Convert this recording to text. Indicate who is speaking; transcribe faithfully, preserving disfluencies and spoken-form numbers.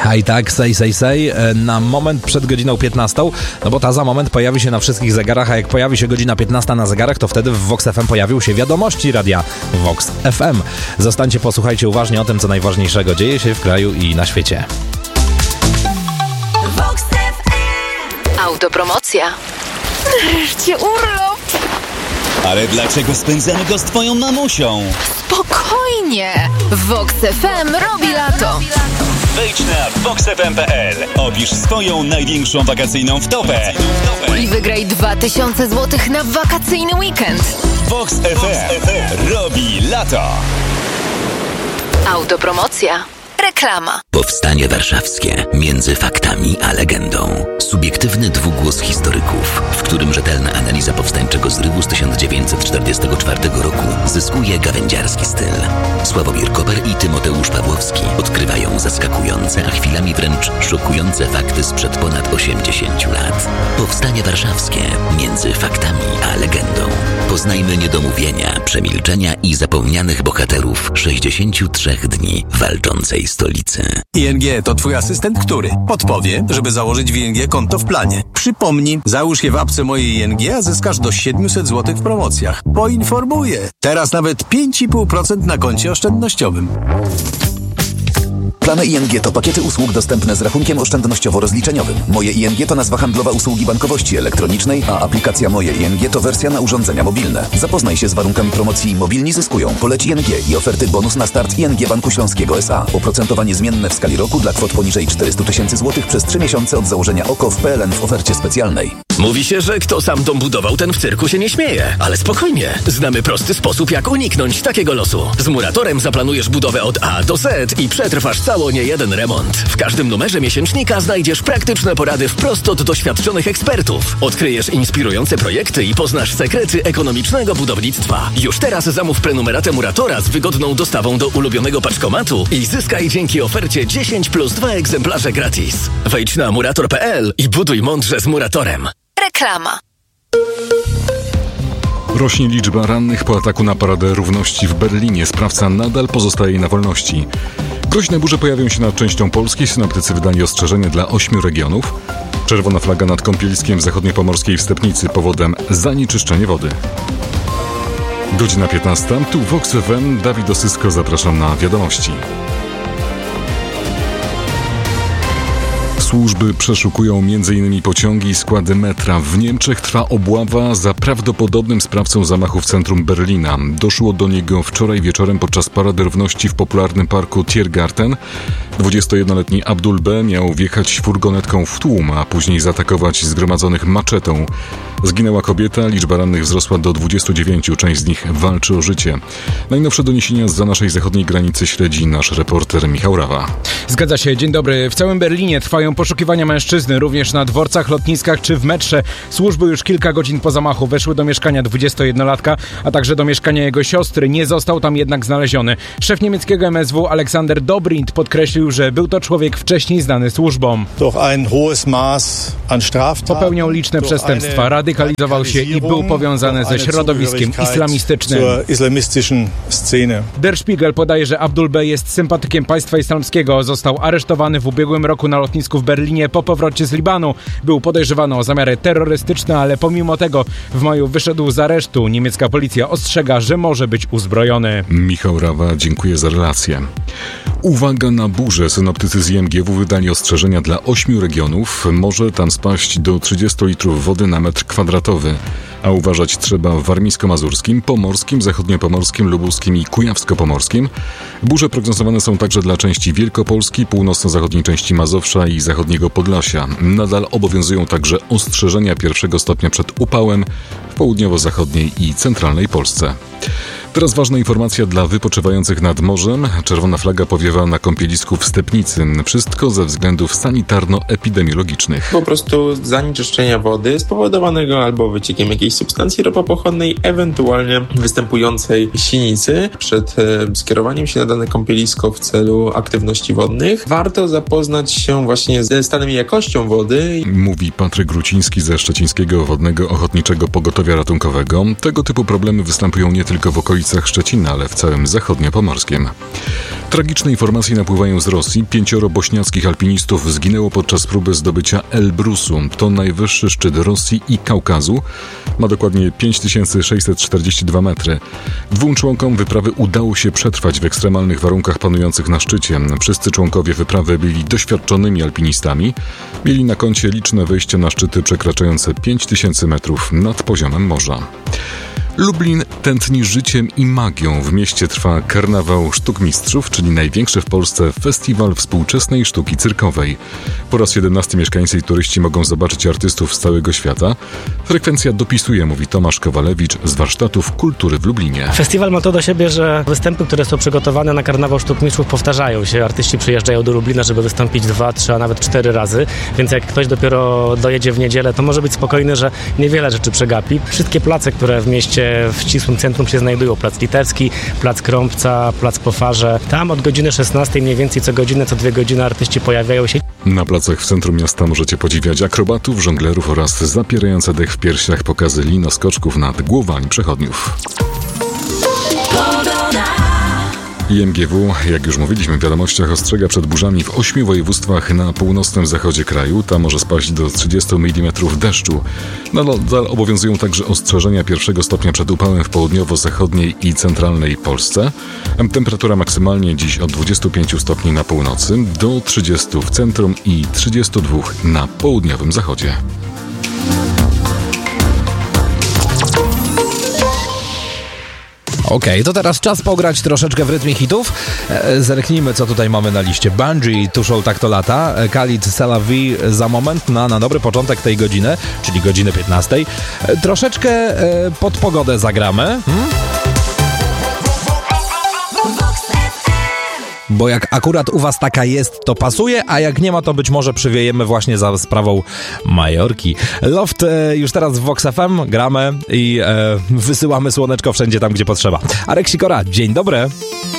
Speaker 1: A i tak, sej, sej, sej, na moment przed godziną piętnastą, no bo ta za moment pojawi się na wszystkich zegarach, a jak pojawi się godzina piętnasta na zegarach, to wtedy w Vox F M pojawią się wiadomości radia Vox F M. Zostańcie, posłuchajcie uważnie o tym, co najważniejszego dzieje się w kraju i na świecie.
Speaker 2: Vox F M. Autopromocja. Nareszcie urlop.
Speaker 3: Ale dlaczego spędzamy go z twoją mamusią?
Speaker 2: Spokojnie. Vox F M robi lato.
Speaker 3: Wejdź na vox f m kropka p l. Opisz swoją największą wakacyjną wtopę.
Speaker 2: I wygraj dwa tysiące złotych na wakacyjny weekend.
Speaker 3: Vox F M robi lato.
Speaker 2: Autopromocja. Reklama.
Speaker 4: Powstanie Warszawskie. Między faktami a legendą. Subiektywny dwugłos historyków, w którym rzetelna analiza powstańczego zrywu z tysiąc dziewięćset czterdziestego czwartego roku zyskuje gawędziarski styl. Sławomir Koper i Tymoteusz Pawłowski odkrywają zaskakujące, a chwilami wręcz szokujące fakty sprzed ponad osiemdziesięciu lat. Powstanie Warszawskie. Między faktami a legendą. Poznajmy niedomówienia, przemilczenia i zapomnianych bohaterów sześćdziesięciu trzech dni walczącej stolicy.
Speaker 5: I N G to twój asystent, który podpowie, żeby założyć w I N G konto w planie. Przypomnij, załóż je w apce mojej I N G, a zyskasz do siedmiuset złotych w promocjach. Poinformuję. Teraz nawet pięć i pół procent na koncie oszczędnościowym.
Speaker 6: Plany I N G to pakiety usług dostępne z rachunkiem oszczędnościowo-rozliczeniowym. Moje I N G to nazwa handlowa usługi bankowości elektronicznej, a aplikacja Moje I N G to wersja na urządzenia mobilne. Zapoznaj się z warunkami promocji Mobilni zyskują. Poleć I N G i oferty bonus na start I N G Banku Śląskiego S A. Oprocentowanie zmienne w skali roku dla kwot poniżej czterysta tysięcy złotych przez trzy miesiące od założenia O K O w P L N w ofercie specjalnej.
Speaker 7: Mówi się, że kto sam dom budował, ten w cyrku się nie śmieje. Ale spokojnie, znamy prosty sposób, jak uniknąć takiego losu. Z Muratorem zaplanujesz budowę od A do Z i przetrwasz cało nie jeden remont. W każdym numerze miesięcznika znajdziesz praktyczne porady wprost od doświadczonych ekspertów. Odkryjesz inspirujące projekty i poznasz sekrety ekonomicznego budownictwa. Już teraz zamów prenumeratę Muratora z wygodną dostawą do ulubionego paczkomatu i zyskaj dzięki ofercie dziesięć plus dwa egzemplarze gratis. Wejdź na murator kropka p l i buduj mądrze z Muratorem.
Speaker 2: Reklama.
Speaker 8: Rośnie liczba rannych po ataku na Paradę Równości w Berlinie. Sprawca nadal pozostaje na wolności. Groźne burze pojawią się nad częścią Polski. Synoptycy wydali ostrzeżenie dla ośmiu regionów. Czerwona flaga nad kąpieliskiem w zachodniopomorskiej Wstepnicy powodem zanieczyszczenie wody. Godzina piętnasta. Tu Vox F M. Dawid Osysko, zapraszam na wiadomości. Służby przeszukują między innymi pociągi i składy metra. W Niemczech trwa obława za prawdopodobnym sprawcą zamachu w centrum Berlina. Doszło do niego wczoraj wieczorem podczas Parady Równości w popularnym parku Tiergarten. dwudziestojednoletni Abdul B. miał wjechać furgonetką w tłum, a później zaatakować zgromadzonych maczetą. Zginęła kobieta, liczba rannych wzrosła do dwudziestu dziewięciu, część z nich walczy o życie. Najnowsze doniesienia zza naszej zachodniej granicy śledzi nasz reporter Michał Rawa.
Speaker 9: Zgadza się, dzień dobry. W całym Berlinie trwają poszukiwania mężczyzny, również na dworcach, lotniskach czy w metrze. Służby już kilka godzin po zamachu weszły do mieszkania dwudziestojednolatka, a także do mieszkania jego siostry. Nie został tam jednak znaleziony. Szef niemieckiego M S W Alexander Dobrindt podkreślił, że był to człowiek wcześniej znany służbom. Popełniał liczne przestępstwa, radykalizował się i był powiązany ze środowiskiem islamistycznym. Der Spiegel podaje, że Abdul B. jest sympatykiem państwa islamskiego. Został aresztowany w ubiegłym roku na lotnisku w Berlinie po powrocie z Libanu. Był podejrzewany o zamiary terrorystyczne, ale pomimo tego w maju wyszedł z aresztu. Niemiecka policja ostrzega, że może być uzbrojony.
Speaker 8: Michał Rawa, dziękuję za relację. Uwaga na burzę. Synoptycy z I M G W wydali ostrzeżenia dla ośmiu regionów. Może tam spaść do trzydziestu litrów wody na metr kwadratowy. A uważać trzeba w warmińsko-mazurskim, pomorskim, zachodniopomorskim, lubuskim i kujawsko-pomorskim. Burze prognozowane są także dla części Wielkopolski, północno-zachodniej części Mazowsza i zachodniego Podlasia. Nadal obowiązują także ostrzeżenia pierwszego stopnia przed upałem w południowo-zachodniej i centralnej Polsce. Teraz ważna informacja dla wypoczywających nad morzem. Czerwona flaga powiewa na kąpielisku w Stepnicy. Wszystko ze względów sanitarno-epidemiologicznych.
Speaker 10: Po prostu zanieczyszczenia wody spowodowanego albo wyciekiem jakiejś substancji ropopochodnej, ewentualnie występującej sinicy. Przed e, skierowaniem się na dane kąpielisko w celu aktywności wodnych warto zapoznać się właśnie ze stanem i jakością wody.
Speaker 8: Mówi Patryk Gruciński ze Szczecińskiego Wodnego Ochotniczego Pogotowia Ratunkowego. Tego typu problemy występują nie tylko w okolicy okolicach Szczecina, ale w całym zachodniopomorskim. Tragiczne informacje napływają z Rosji. Pięcioro bośniackich alpinistów zginęło podczas próby zdobycia Elbrusu. To najwyższy szczyt Rosji i Kaukazu. Ma dokładnie pięć tysięcy sześćset czterdzieści dwa metry. Dwóm członkom wyprawy udało się przetrwać w ekstremalnych warunkach panujących na szczycie. Wszyscy członkowie wyprawy byli doświadczonymi alpinistami. Mieli na koncie liczne wejścia na szczyty przekraczające pięć tysięcy metrów nad poziomem morza. Lublin tętni życiem i magią. W mieście trwa Karnawał Sztuk Mistrzów, czyli największy w Polsce festiwal współczesnej sztuki cyrkowej. Po raz jedenasty mieszkańcy i turyści mogą zobaczyć artystów z całego świata. Frekwencja dopisuje, mówi Tomasz Kowalewicz z Warsztatów Kultury w Lublinie.
Speaker 11: Festiwal ma to do siebie, że występy, które są przygotowane na Karnawał Sztuk Mistrzów, powtarzają się. Artyści przyjeżdżają do Lublina, żeby wystąpić dwa, trzy, a nawet cztery razy. Więc jak ktoś dopiero dojedzie w niedzielę, to może być spokojny, że niewiele rzeczy przegapi. Wszystkie place, które w mieście w ścisłym centrum się znajdują. Plac Litewski, Plac Krąpca, Plac po Farze. Tam od godziny szesnastej mniej więcej co godzinę, co dwie godziny artyści pojawiają się.
Speaker 8: Na placach w centrum miasta możecie podziwiać akrobatów, żonglerów oraz zapierające dech w piersiach pokazy linoskoczków nad głowami przechodniów. I M G W, jak już mówiliśmy w wiadomościach, ostrzega przed burzami w ośmiu województwach na północnym zachodzie kraju. Tam może spaść do trzydziestu milimetrów deszczu. Nadal obowiązują także ostrzeżenia pierwszego stopnia przed upałem w południowo-zachodniej i centralnej Polsce. Temperatura maksymalnie dziś od dwudziestu pięciu stopni na północy do trzydziestu w centrum i trzydziestu dwóch na południowym zachodzie.
Speaker 1: Okej, okay, to teraz czas pograć troszeczkę w rytmie hitów. E, zerknijmy, co tutaj mamy na liście. Bungie, Tuszol Tak to lata, Khalid Selawi za moment na, na dobry początek tej godziny, czyli godziny piętnastej. E, troszeczkę e, pod pogodę zagramy. Hmm? Bo jak akurat u was taka jest, to pasuje, a jak nie ma, to być może przywiejemy właśnie za sprawą Majorki. Loft e, już teraz w Vox F M, gramy i e, wysyłamy słoneczko wszędzie tam, gdzie potrzeba. Arek Sikora, dzień dobry.